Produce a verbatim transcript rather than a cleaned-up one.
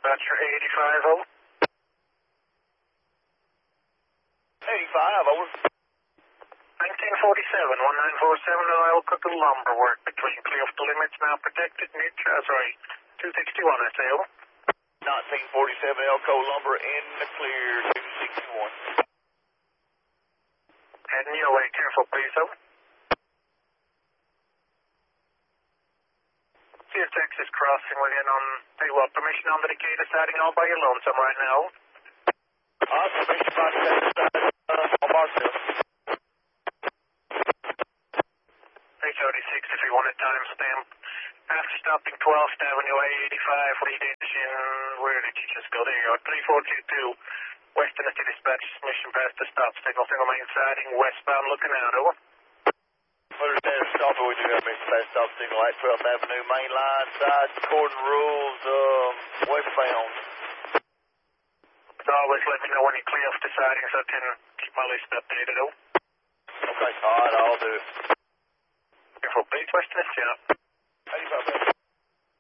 Dispatcher eighty-five, over. eighty-five, over. nineteen forty-seven, one nine four seven, Elko lumber work between clear of the limits now protected. Neutral, uh, sorry, two sixty-one, I say, over. nineteen forty-seven, Elko lumber in the clear, two sixty-one. Heading your way, careful please, over. See if Texas crossing within on, tell you what, permission on the Decatur siding all by your lonesome right now. Uh, permission by the Texas siding, uh, on Barstow. three thirty-six if you want a timestamp. After stopping twelfth Avenue I eighty-five, lead engine, where did you just go? There you are, three four two two. West Tennessee Dispatch, mission past the stop signal, single main siding, westbound looking out, over. Understand stop, we do have mission past stop signal at twelfth Avenue, main line, side, according rules, um, westbound. Always let me know when you clear off the siding so I can keep my list updated, over. Okay, alright, I'll do it. Careful please, West Tennessee, yeah.